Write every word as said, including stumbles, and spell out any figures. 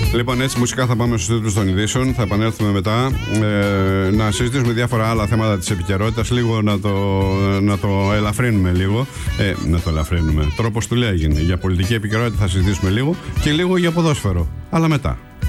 Λοιπόν, έτσι μουσικά θα πάμε στους τίτλους των ειδήσεων. Θα επανέλθουμε μετά ε, να συζητήσουμε διάφορα άλλα θέματα της επικαιρότητας. Λίγο να το, να το ελαφρύνουμε λίγο. Ε, να το ελαφρύνουμε. Τρόπος του λέγει. Για πολιτική επικαιρότητα θα συζητήσουμε λίγο και λίγο για ποδόσφαιρο. Αλλά μετά.